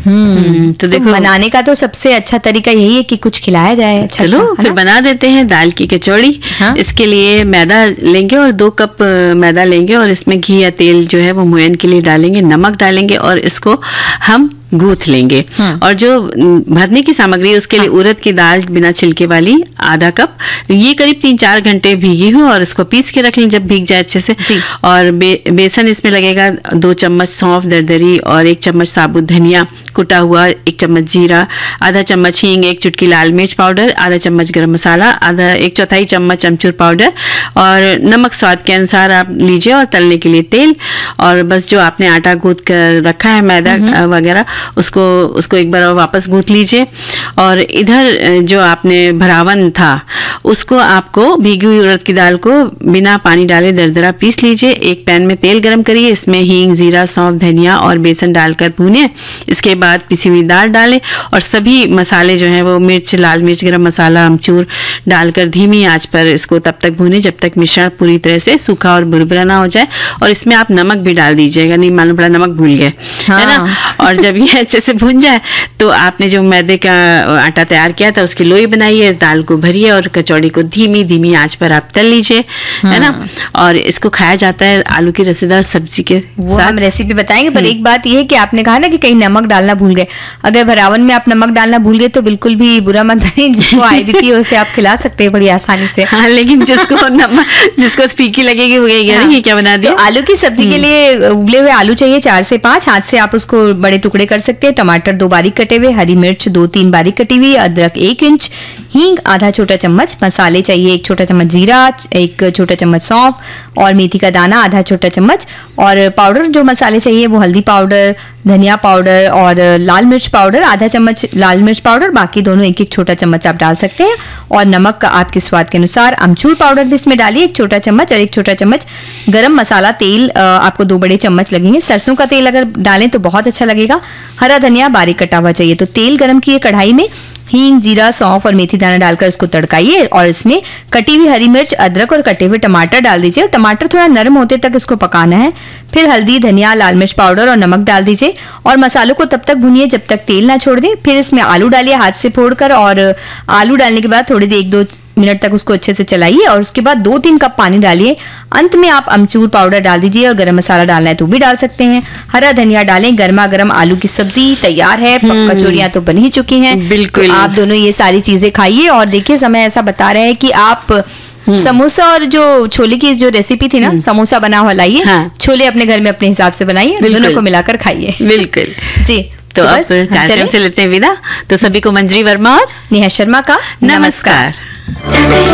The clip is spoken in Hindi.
तो देखो, बनाने का तो सबसे अच्छा तरीका यही है कि कुछ खिलाया जाए। अच्छा, चलो फिर बना देते हैं दाल की कचौड़ी। इसके लिए मैदा लेंगे और 2 कप मैदा लेंगे और इसमें घी या तेल जो है वो मोयन के लिए डालेंगे, नमक डालेंगे और इसको हम गूथ लेंगे। और जो भरने की सामग्री है उसके लिए उड़द की दाल बिना छिलके वाली आधा कप, ये करीब 3-4 घंटे भीगी हो और इसको पीस के रख लें जब भीग जाए अच्छे से। और बेसन इसमें लगेगा 2 चम्मच सौंफ दरदरी और 1 चम्मच साबुत धनिया कुटा हुआ, 1 चम्मच जीरा, आधा चम्मच हींग, 1 चुटकी लाल मिर्च पाउडर, आधा चम्मच गरम मसाला, आधा 1/4 चम्मच अमचूर पाउडर और नमक स्वाद के अनुसार आप लीजिए। और तलने के लिए तेल, और बस जो आपने आटा गूंथ कर रखा है मैदा वगैरह उसको एक बार वापस गूंथ लीजिए। और इधर जो आपने भरावन था उसको आपको भीगी हुई उड़द की दाल को बिना पानी डाले दरदरा पीस लीजिए। एक पैन में तेल गरम करिए, इसमें हींग, जीरा, सौंफ, धनिया और बेसन डालकर भूनें। इसके बाद पिसी हुई दाल डालें और सभी मसाले जो हैं वो मिर्च, लाल मिर्च, गरम मसाला, अमचूर डालकर धीमी आंच पर इसको तब तक भूनें जब तक मिश्रण पूरी तरह से सूखा और बुरबुरा ना हो जाए। और इसमें आप नमक भी डाल दीजिएगा, नहीं मालूम पड़ा नमक भूल गए, है ना। और जब ये अच्छे से भून जाए तो आपने जो मैदे का आटा तैयार किया था उसकी लोई बनाइए, दाल को भरिए और कचौड़ी को धीमी धीमी आंच पर आप तल लीजिए, है ना। और इसको खाया जाता है आलू की रसेदार सब्जी के साथ। हम रेसिपी बताएंगे, पर एक बात ये है कि आपने कहा ना कि कहीं नमक डालना भूल गए। अगर भरावन में आप नमक डालना भूल गए तो बिल्कुल भी बुरा मत मानिए, जिसको IBP हो उसे आप खिला सकते हैं बड़ी आसानी से। हाँ, लेकिन जिसको फीकी लगेगी वो ये क्या बना दिया। तो आलू की सब्जी के लिए उबले हुए आलू चाहिए 4 से 5, हाथ से आप उसको बड़े टुकड़े कर सकते हैं। टमाटर 2 बारीक कटे हुए, हरी मिर्च 2-3 बारीक कटी हुई, अदरक 1 इंच, हींग आधा छोटा चम्मच, मसाले चाहिए 1 छोटा चम्मच जीरा, 1 छोटा चम्मच सौंफ और मेथी का दाना आधा छोटा चम्मच। और पाउडर जो मसाले चाहिए वो हल्दी पाउडर, धनिया पाउडर और लाल मिर्च पाउडर आधा चम्मच, लाल मिर्च पाउडर बाकी दोनों 1-1 छोटा चम्मच आप डाल सकते हैं। और नमक का आपके स्वाद के अनुसार। अमचूर पाउडर भी इसमें डालिए 1 छोटा चम्मच और 1 छोटा चम्मच गरम मसाला। तेल आपको 2 बड़े चम्मच लगेंगे, सरसों का तेल अगर डालें तो बहुत अच्छा लगेगा। हरा धनिया बारीक कटा हुआ चाहिए। तो तेल गरम किए कढ़ाई में, हींग, जीरा, सौंफ और मेथी दाना डालकर उसको तड़काइए और इसमें कटी हुई हरी मिर्च, अदरक और कटे हुए टमाटर डाल दीजिए। और टमाटर थोड़ा नरम होते तक इसको पकाना है। फिर हल्दी, धनिया, लाल मिर्च पाउडर और नमक डाल दीजिए और मसालों को तब तक भूनिए जब तक तेल ना छोड़ दे। फिर इसमें आलू डालिए हाथ से फोड़कर और आलू डालने के बाद थोड़ी देर 1-2 मिनट तक उसको अच्छे से चलाइए और उसके बाद 2-3 कप पानी डालिए। अंत में आप अमचूर पाउडर डाल दीजिए और गरम मसाला डालना है तो भी डाल सकते हैं। हरा धनिया डालें। गर्मा गर्म आलू की सब्जी तैयार है। कचौड़ियां तो बन ही चुकी हैं। बिल्कुल, तो आप दोनों ये सारी चीजें खाइए। और देखिए समय ऐसा बता रहे हैं कि आप समोसा और जो छोले की जो रेसिपी थी ना, समोसा बना हुआ लाइए। छोले अपने घर में अपने हिसाब से बनाइए, दोनों को मिलाकर खाइए। बिल्कुल जी। तो अब कार्यक्रम से लेते हैं विदा। तो सभी को मंजरी वर्मा और नेहा शर्मा का नमस्कार।